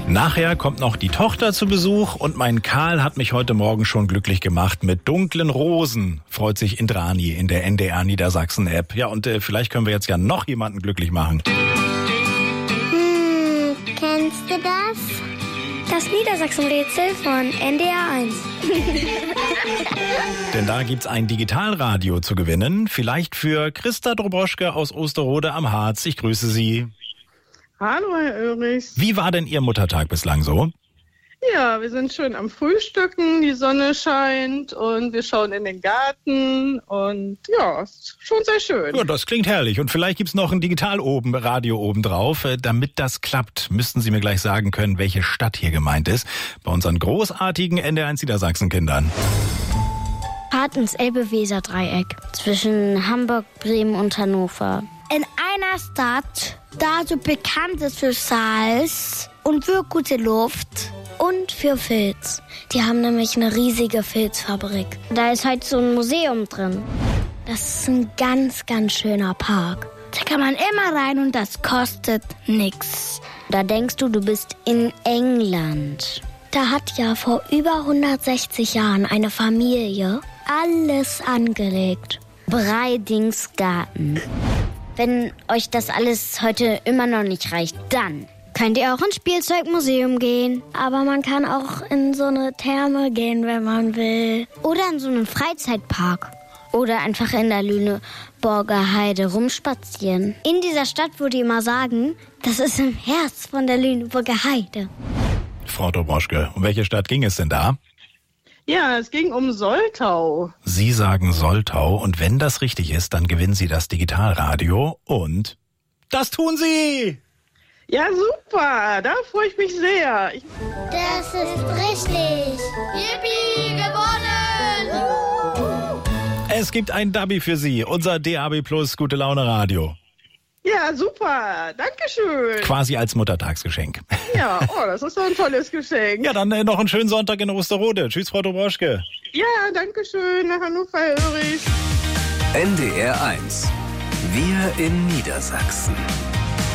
Nachher kommt noch die Tochter zu Besuch und mein Karl hat mich heute Morgen schon glücklich gemacht mit dunklen Rosen. Freut sich Indrani in der NDR Niedersachsen App. Ja, und vielleicht können wir jetzt ja noch jemanden glücklich machen. Kennst du das? Das Niedersachsen-Rätsel von NDR 1. Denn da gibt's ein Digitalradio zu gewinnen. Vielleicht für Christa Droboschke aus Osterode am Harz. Ich grüße Sie. Hallo, Herr Oelrichs. Wie war denn Ihr Muttertag bislang so? Ja, wir sind schön am Frühstücken, die Sonne scheint und wir schauen in den Garten und ja, ist schon sehr schön. Ja, das klingt herrlich. Und vielleicht gibt's noch ein Digitalradio obendrauf. Damit das klappt, müssten Sie mir gleich sagen können, welche Stadt hier gemeint ist. Bei unseren großartigen NDR1 Niedersachsen-Kindern. Fahrt ins Elbe-Weser-Dreieck zwischen Hamburg, Bremen und Hannover. In einer Stadt, da so bekannt ist für Salz und für gute Luft und für Filz. Die haben nämlich eine riesige Filzfabrik. Da ist halt so ein Museum drin. Das ist ein ganz, ganz schöner Park. Da kann man immer rein und das kostet nix. Da denkst du, du bist in England. Da hat ja vor über 160 Jahren eine Familie alles angelegt. Breidingsgarten. Wenn euch das alles heute immer noch nicht reicht, dann könnt ihr auch ins Spielzeugmuseum gehen. Aber man kann auch in so eine Therme gehen, wenn man will. Oder in so einen Freizeitpark. Oder einfach in der Lüneburger Heide rumspazieren. In dieser Stadt, wo die immer sagen, das ist im Herz von der Lüneburger Heide. Frau Droboschke, um welche Stadt ging es denn da? Ja, es ging um Soltau. Sie sagen Soltau und wenn das richtig ist, dann gewinnen Sie das Digitalradio und das tun Sie! Ja, super, da freue ich mich sehr. Das ist richtig. Yippie, gewonnen! Es gibt ein Dabi für Sie, unser DAB Plus Gute Laune Radio. Ja, super, dankeschön. Quasi als Muttertagsgeschenk. Ja, das ist so ein tolles Geschenk. Ja, dann noch einen schönen Sonntag in Osterode. Tschüss, Frau Droboschke. Ja, dankeschön, nach Hannover, Herr Oelrichs. NDR 1. Wir in Niedersachsen.